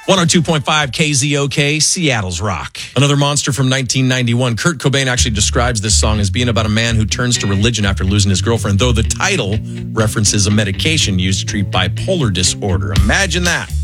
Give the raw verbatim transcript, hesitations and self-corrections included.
one oh two point five K Z O K, Seattle's Rock. Another monster from nineteen ninety-one. Kurt Cobain actually describes this song as being about a man who turns to religion after losing his girlfriend, though the title references a medication used to treat bipolar disorder. Imagine that.